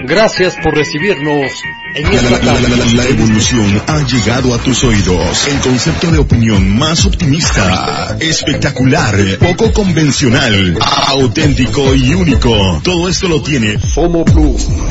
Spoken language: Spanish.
Gracias por recibirnos en esta tarde. La evolución ha llegado a tus oídos. El concepto de opinión más optimista, espectacular, poco convencional, auténtico y único. Todo esto lo tiene Somo Plus.